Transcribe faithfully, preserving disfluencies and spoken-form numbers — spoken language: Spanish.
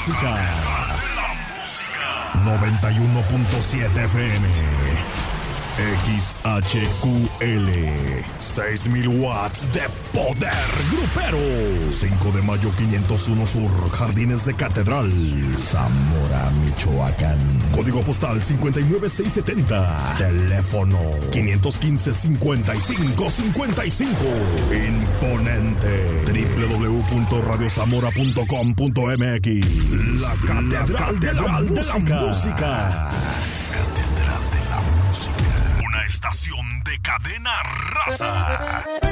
música. noventa y uno punto siete F M. X H Q L. seis mil watts de poder grupero. cinco de mayo quinientos uno Sur, Jardines de Catedral, Zamora, Michoacán. Código postal cincuenta y nueve seiscientos setenta. Teléfono quinientos quince, cincuenta y cinco cincuenta y cinco. Imponente. doble u doble u doble u punto radio zamora punto com punto m x. La Catedral, la catedral de, la, de la música. Catedral de la música. Una estación de Cadena Raza.